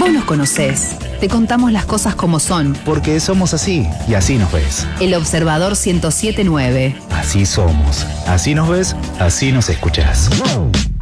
Vos nos conocés. Te contamos las cosas como son. Porque somos así y así nos ves. El Observador 107.9. Así somos. Así nos ves, así nos escuchás.